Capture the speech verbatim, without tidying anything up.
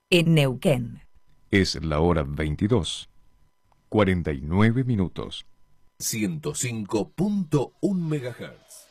en Neuquén. Es la hora veintidós, cuarenta y nueve minutos. ciento cinco punto uno megahertz.